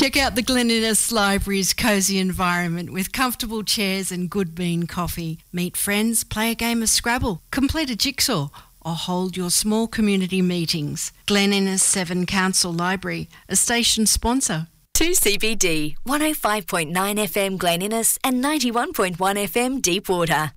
Check out the Glen Innes Library's cosy environment with comfortable chairs and good bean coffee. Meet friends, play a game of Scrabble, complete a jigsaw, or hold your small community meetings. Glen Innes 7 Council Library, a station sponsor. 2CBD, 105.9 FM Glen Innes and 91.1 FM Deepwater.